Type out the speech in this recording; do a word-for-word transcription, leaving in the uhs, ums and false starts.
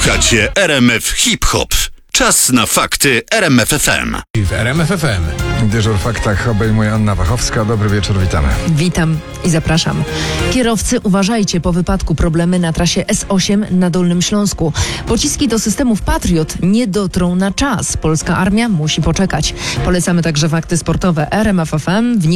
Słuchacie R M F Hip Hop. Czas na fakty R M F F M. W R M F F M. Dyżur w faktach obejmuje Anna Wachowska. Dobry wieczór, witamy. Witam i zapraszam. Kierowcy, uważajcie, po wypadku problemy na trasie S osiem na Dolnym Śląsku. Pociski do systemów Patriot nie dotrą na czas. Polska armia musi poczekać. Polecamy także fakty sportowe R M F F M.